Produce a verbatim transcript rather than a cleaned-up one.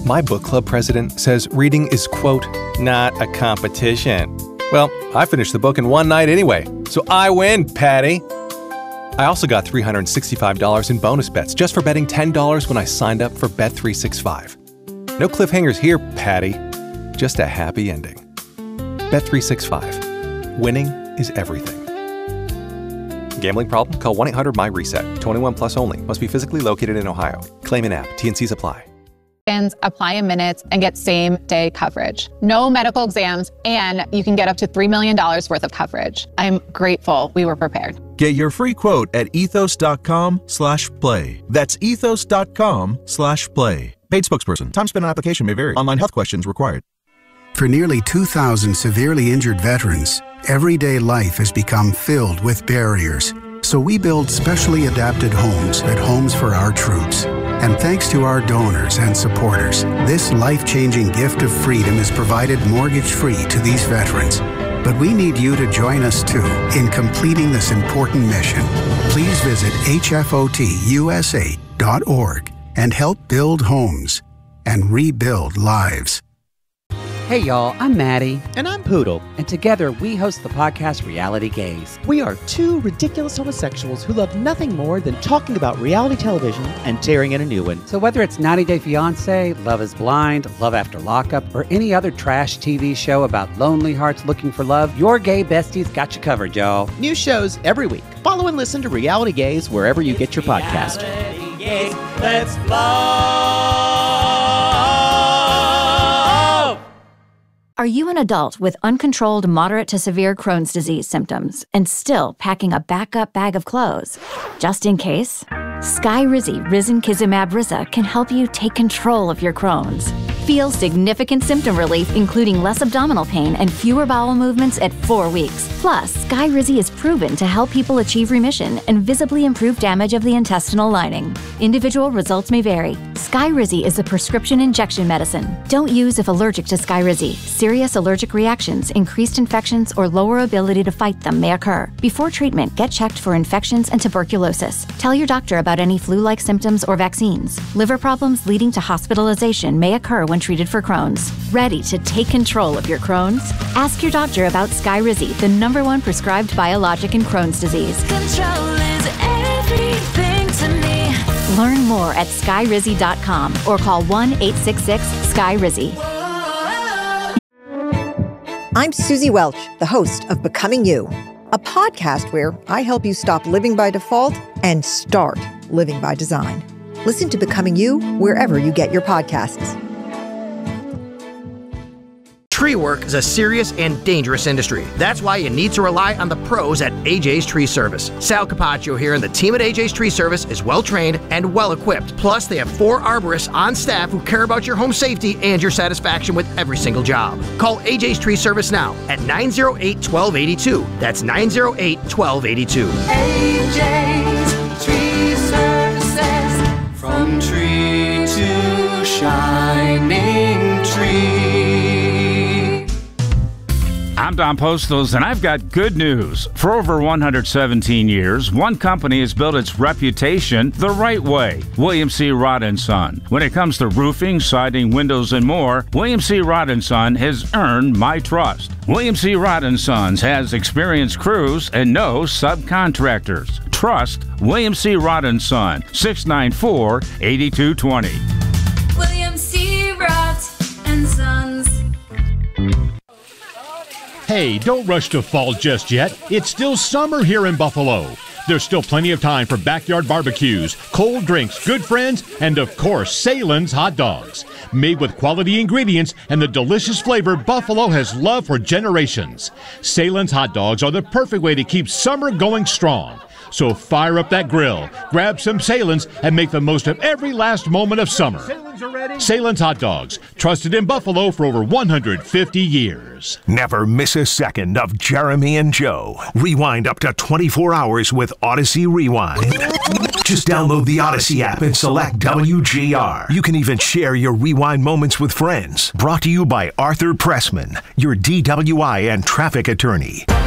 My book club president says reading is, quote, not a competition. Well, I finished the book in one night anyway, so I win, Patty. I also got three hundred sixty-five dollars in bonus bets just for betting ten dollars when I signed up for Bet three sixty-five. No cliffhangers here, Patty. Just a happy ending. Bet three sixty-five. Winning is everything. Gambling problem? Call one eight hundred my reset. twenty-one plus only. Must be physically located in Ohio. Claim in app. T and Cs apply. Apply in minutes and get same-day coverage. No medical exams, and you can get up to three million dollars worth of coverage. I'm grateful we were prepared. Get your free quote at ethos.com slash play. That's ethos.com slash play. Paid spokesperson. Time spent on application may vary. Online health questions required. For nearly two thousand severely injured veterans, everyday life has become filled with barriers. So we build specially adapted homes at Homes for Our Troops. And thanks to our donors and supporters, this life-changing gift of freedom is provided mortgage-free to these veterans. But we need you to join us, too, in completing this important mission. Please visit H F O T U S A dot org and help build homes and rebuild lives. Hey y'all, I'm Maddie. And I'm Poodle. And together we host the podcast Reality Gaze. We are two ridiculous homosexuals who love nothing more than talking about reality television and tearing in a new one. So whether it's ninety day fiancé, Love is Blind, Love After Lockup, or any other trash T V show about lonely hearts looking for love, your gay besties got you covered, y'all. New shows every week. Follow and listen to Reality Gaze wherever you get your podcast. Reality Gaze, let's love. Are you an adult with uncontrolled moderate to severe Crohn's disease symptoms and still packing a backup bag of clothes? Just in case, Skyrizi Risankizumab Riza can help you take control of your Crohn's. Feel significant symptom relief, including less abdominal pain and fewer bowel movements at four weeks. Plus, Skyrizi is proven to help people achieve remission and visibly improve damage of the intestinal lining. Individual results may vary. Skyrizi is a prescription injection medicine. Don't use if allergic to Skyrizi. Serious allergic reactions, increased infections, or lower ability to fight them may occur. Before treatment, get checked for infections and tuberculosis. Tell your doctor about any flu-like symptoms or vaccines. Liver problems leading to hospitalization may occur when treated for Crohn's. Ready to take control of your Crohn's? Ask your doctor about Skyrizi, the number one prescribed biologic in Crohn's disease. Control is everything to me. Learn more at skyrizi dot com or call one eight six six Sky Rizzy. I'm Susie Welch, the host of Becoming You, a podcast where I help you stop living by default and start living by design. Listen to Becoming You wherever you get your podcasts. Tree work is a serious and dangerous industry. That's why you need to rely on the pros at A J's Tree Service. Sal Capaccio here, and the team at A J's Tree Service is well trained and well equipped. Plus, they have four arborists on staff who care about your home safety and your satisfaction with every single job. Call A J's Tree Service now at nine oh eight, one two eight two. That's nine oh eight, one two eight two. A J's Tree Services, from tree to shining tree. I'm Don Postles, and I've got good news. For over one hundred seventeen years, one company has built its reputation the right way, William C. Rod and Son. When it comes to roofing, siding, windows, and more, William C. Rod and Son has earned my trust. William C. Rod and Sons has experienced crews and no subcontractors. Trust William C. Rod and Son, six nine four, eight two two zero. William C. Rod and Sons. Hey, don't rush to fall just yet. It's still summer here in Buffalo. There's still plenty of time for backyard barbecues, cold drinks, good friends, and of course, Salen's hot dogs. Made with quality ingredients and the delicious flavor Buffalo has loved for generations. Salen's hot dogs are the perfect way to keep summer going strong. So fire up that grill, grab some Salen's, and make the most of every last moment of summer. Salen's hot dogs, trusted in Buffalo for over one hundred fifty years. Never miss a second of Jeremy and Joe. Rewind up to twenty-four hours with Odyssey Rewind. Just download the Odyssey app and select W G R. You can even share your rewind moments with friends. Brought to you by Arthur Pressman, your D W I and traffic attorney.